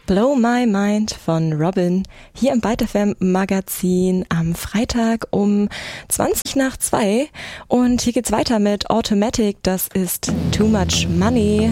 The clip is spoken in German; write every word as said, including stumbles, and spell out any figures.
Blow My Mind von Robin hier im Byte F M Magazin am Freitag um zwanzig nach zwei und hier geht's weiter mit Automatic, das ist Too Much Money.